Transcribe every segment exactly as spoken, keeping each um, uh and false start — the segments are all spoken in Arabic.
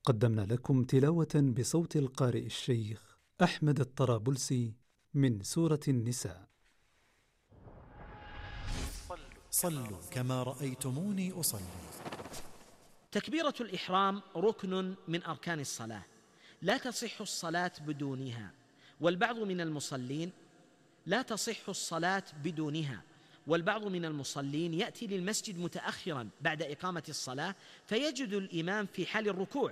قدمنا لكم تلاوة بصوت القارئ الشيخ أحمد الطرابلسي من سورة النساء. صلوا كما رأيتموني أصلي. تكبيرة الإحرام ركن من أركان الصلاة، لا تصح الصلاة بدونها، والبعض من المصلين لا تصح الصلاة بدونها والبعض من المصلين يأتي للمسجد متأخرا بعد إقامة الصلاة فيجد الإمام في حال الركوع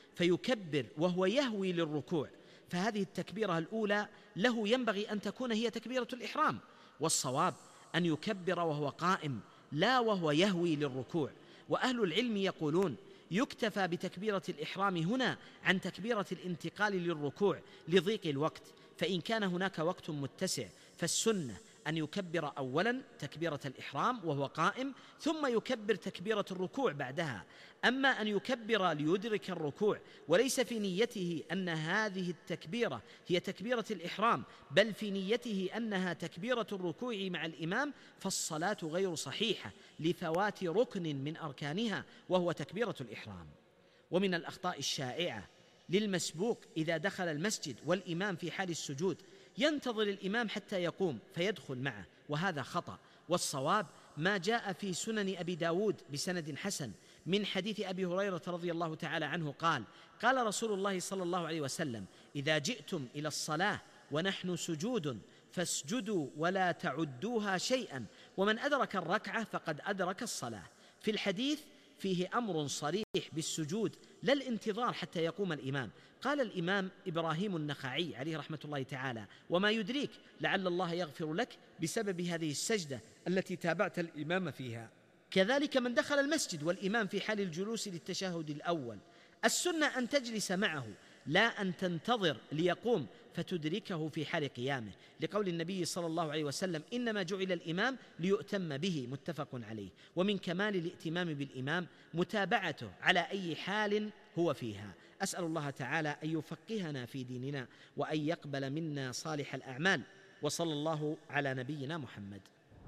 فيكبر وهو يهوي للركوع، فهذه التكبيرة الأولى له ينبغي أن تكون هي تكبيرة الإحرام، والصواب أن يكبر وهو قائم لا وهو يهوي للركوع. وأهل العلم يقولون يكتفى بتكبيرة الإحرام هنا عن تكبيرة الانتقال للركوع لضيق الوقت، فإن كان هناك وقت متسع فالسنة أن يكبر أولا تكبيرة الإحرام وهو قائم ثم يكبر تكبيرة الركوع بعدها. أما أن يكبر ليدرك الركوع وليس في نيته أن هذه التكبيرة هي تكبيرة الإحرام بل في نيته أنها تكبيرة الركوع مع الإمام فالصلاة غير صحيحة لفوات ركن من أركانها وهو تكبيرة الإحرام. ومن الأخطاء الشائعة للمسبوق إذا دخل المسجد والإمام في حال السجود ينتظر الإمام حتى يقوم فيدخل معه، وهذا خطأ، والصواب ما جاء في سنن أبي داود بسند حسن من حديث أبي هريرة رضي الله تعالى عنه قال قال رسول الله صلى الله عليه وسلم: إذا جئتم إلى الصلاة ونحن سجود فاسجدوا ولا تعدوها شيئا، ومن أدرك الركعة فقد أدرك الصلاة. في الحديث فيه أمر صريح بالسجود لا الانتظار حتى يقوم الإمام. قال الإمام إبراهيم النخعي عليه رحمة الله تعالى: وما يدريك لعل الله يغفر لك بسبب هذه السجدة التي تابعت الإمام فيها. كذلك من دخل المسجد والإمام في حال الجلوس للتشهد الأول السنة أن تجلس معه لا أن تنتظر ليقوم فتدركه في حال قيامه، لقول النبي صلى الله عليه وسلم: إنما جعل الإمام ليؤتم به، متفق عليه. ومن كمال الائتمام بالإمام متابعته على أي حال هو فيها. أسأل الله تعالى أن يفقهنا في ديننا وأن يقبل منا صالح الأعمال، وصلى الله على نبينا محمد.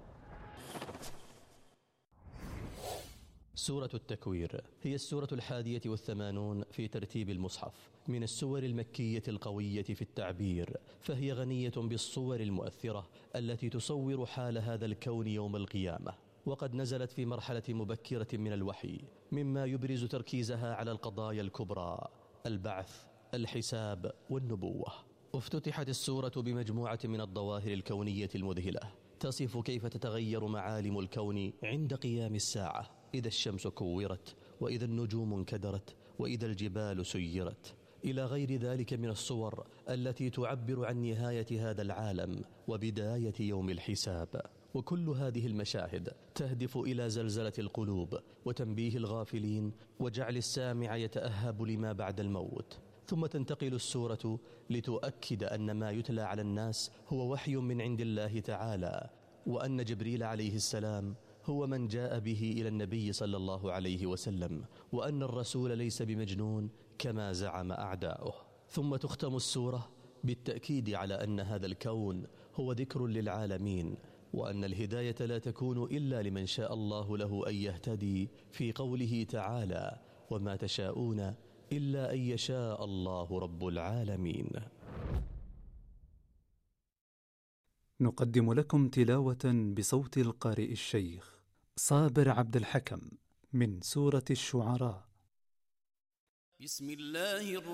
سورة التكوير هي السورة الحادية والثمانون في ترتيب المصحف من السور المكية القوية في التعبير، فهي غنية بالصور المؤثرة التي تصور حال هذا الكون يوم القيامة، وقد نزلت في مرحلة مبكرة من الوحي مما يبرز تركيزها على القضايا الكبرى: البعث، الحساب، والنبوة. افتتحت السورة بمجموعة من الظواهر الكونية المذهلة تصف كيف تتغير معالم الكون عند قيام الساعة، إذا الشمس كورت، وإذا النجوم انكدرت، وإذا الجبال سيرت، إلى غير ذلك من الصور التي تعبر عن نهاية هذا العالم وبداية يوم الحساب. وكل هذه المشاهد تهدف إلى زلزلة القلوب وتنبيه الغافلين وجعل السامع يتأهب لما بعد الموت. ثم تنتقل السورة لتؤكد أن ما يتلى على الناس هو وحي من عند الله تعالى، وأن جبريل عليه السلام هو من جاء به إلى النبي صلى الله عليه وسلم، وأن الرسول ليس بمجنون كما زعم أعداؤه. ثم تختم السورة بالتأكيد على أن هذا الكون هو ذكر للعالمين، وأن الهداية لا تكون إلا لمن شاء الله له أن يهتدي، في قوله تعالى: وما تشاءون إلا أن يشاء الله رب العالمين. نقدم لكم تلاوة بصوت القارئ الشيخ صابر عبد الحكم من سورة الشعراء. بسم الله الرحمن